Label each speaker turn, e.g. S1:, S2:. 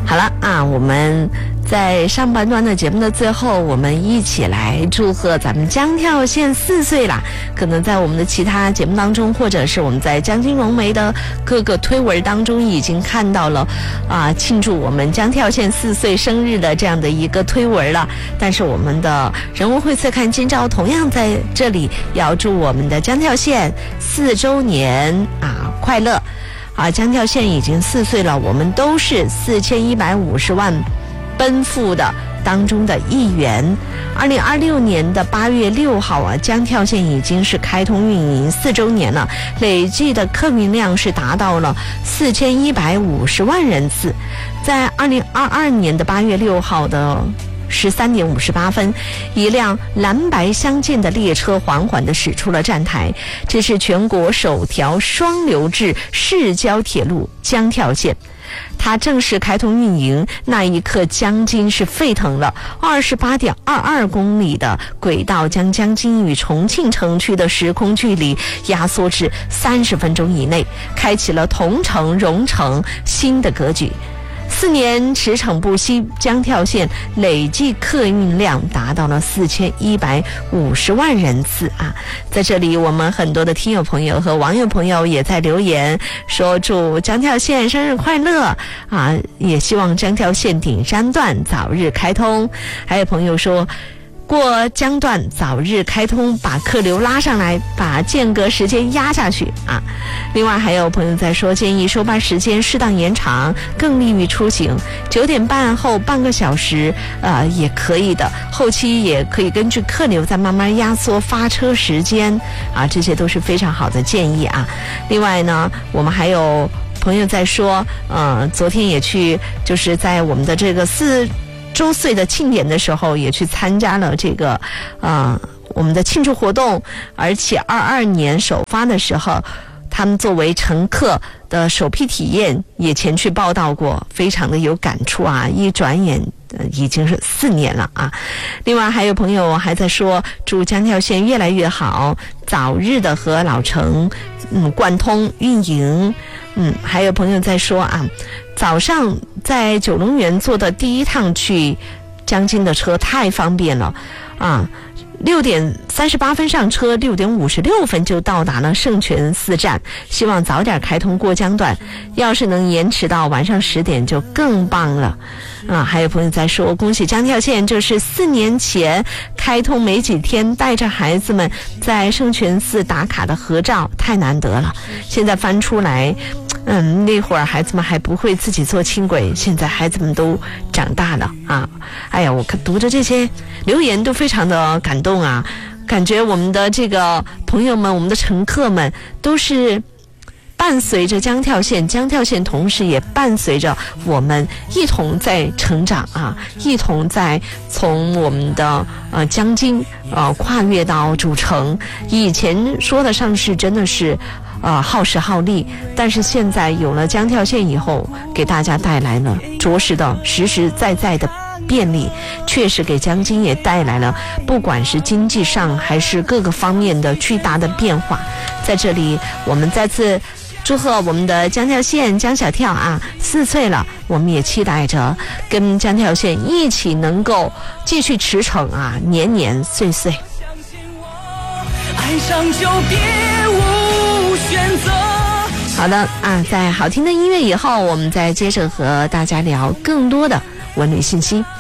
S1: 好了啊，我们在上半段的节目的最后，我们一起来祝贺咱们江跳县4岁啦。可能在我们的其他节目当中，或者是我们在江津融媒的各个推文当中已经看到了庆祝我们江跳县4岁生日的这样的一个推文了。但是我们的人文荟萃看今朝同样在这里要祝我们的江跳县4周年快乐。江跳县已经4岁了，我们都是4150万奔赴的当中的一员。2026年的8月6号江跳县已经是开通运营4周年了，累计的客运量是达到了4150万人次。在2022年的8月6号的13点58分，一辆蓝白相间的列车缓缓地驶出了站台。这是全国首条双流制市郊铁路江跳线。它正式开通运营那一刻，江津是沸腾了。28.22公里的轨道将江津与重庆城区的时空距离压缩至30分钟以内，开启了同城融城新的格局。4年驰骋不息，江跳县累计客运量达到了4150万人次在这里，我们很多的听友朋友和网友朋友也在留言说祝江跳县生日快乐也希望江跳县顶山段早日开通。还有朋友说过江段早日开通，把客流拉上来，把间隔时间压下去另外还有朋友在说，建议收班时间适当延长，更利于出行。9点半后半个小时也可以的，后期也可以根据客流再慢慢压缩发车时间这些都是非常好的建议另外呢，我们还有朋友在说昨天也去就是在我们的这个4周岁的庆典的时候也去参加了这个我们的庆祝活动，而且22年首发的时候，他们作为乘客的首批体验也前去报道过，非常的有感触一转眼已经是4年了另外还有朋友还在说祝江跳县越来越好，早日的和老城贯通运营。还有朋友在说早上在九龙园坐的第一趟去江津的车太方便了6点38分上车，6点56分就到达了圣泉寺站，希望早点开通过江段，要是能延迟到晚上10点就更棒了还有朋友在说恭喜江跳县，这是4年前开通没几天，带着孩子们在圣泉寺打卡的合照太难得了，现在翻出来那会儿孩子们还不会自己坐轻轨，现在孩子们都长大了哎呀，我读着这些留言都非常的感动感觉我们的这个朋友们，我们的乘客们都是伴随着江跳县，江跳县同时也伴随着我们一同在成长一同在从我们的江津跨越到主城。以前说得上是真的是耗时耗力，但是现在有了江跳县以后，给大家带来了着实的实实在在的便利，确实给江津也带来了不管是经济上还是各个方面的巨大的变化。在这里我们再次祝贺我们的江跳县江小跳4岁了，我们也期待着跟江跳县一起能够继续驰骋年年岁岁。爱上就别无选择。好的在好听的音乐以后，我们再接着和大家聊更多的文旅信息。